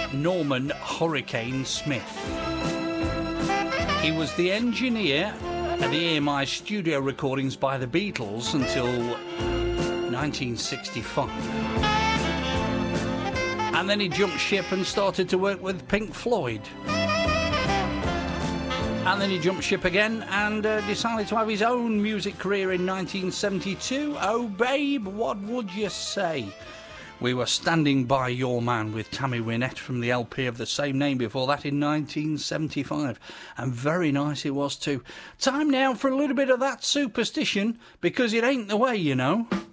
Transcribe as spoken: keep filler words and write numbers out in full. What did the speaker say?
Norman Hurricane Smith. He was the engineer at the E M I studio recordings by the Beatles until nineteen sixty-five. And then he jumped ship and started to work with Pink Floyd. And then he jumped ship again and uh, decided to have his own music career in nineteen seventy-two. Oh, babe, what would you say? We were Standing By Your Man with Tammy Wynette from the L P of the same name before that in nineteen seventy-five. And very nice it was too. Time now for a little bit of that superstition, because it ain't the way, you know.